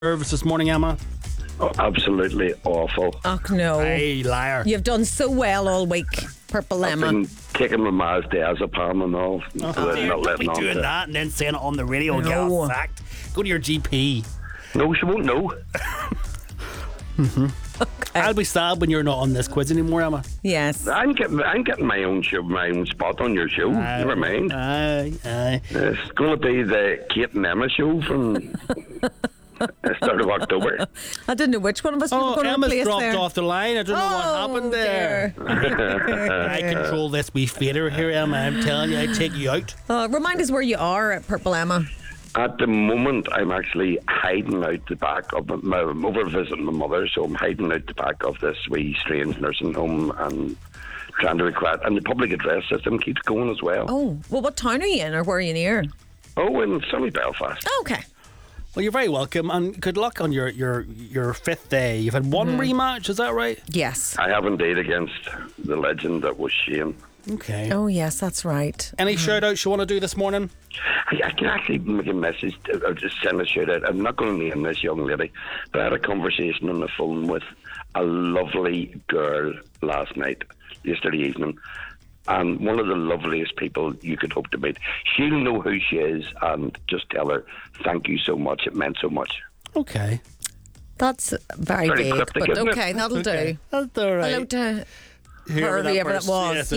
nerves this morning, Emma? Oh, absolutely awful. Oh, no. Hey, liar. You've done so well all week, Purple I've Emma. been taking my Ma's diazepam and all. Oh, so dear, not don't letting be on doing to- that and then saying it on the radio and get No. us sacked. Go to your GP. No, she won't know. I'll be sad when you're not on this quiz anymore, Emma. Yes. I'm getting my own show, my own spot on your show. Never mind. Aye. It's going to be the Kate and Emma show from the start of October. I didn't know which one of us was Oh, going to Emma's replace dropped there. off the line. I don't know what happened there. Dear. I control this wee fader here, Emma. I'm telling you, I take you out. Remind us where you are at Purple Emma. At the moment, I'm actually hiding out the back of I'm over visiting my mother, so I'm hiding out the back of this wee strange nursing home and trying to be quiet. And the public address system keeps going as well. Oh, well, what town are you in or where are you near? Oh, in sunny Belfast. Okay. Well, you're very welcome, and good luck on your fifth day. You've had one rematch, is that right? Yes. I have indeed against the legend that was Shane. Okay. Oh, yes, that's right. Any shout-outs you want to do this morning? I can actually make a message, or just send a shout out. I'm not going to name this young lady, but I had a conversation on the phone with a lovely girl yesterday evening, and one of the loveliest people you could hope to meet. She'll know who she is, and just tell her, thank you so much, it meant so much. Okay. That's very Very vague, cryptic, but isn't it? okay, that'll do. That's all right. Hello to Whoever whoever that was. Yes,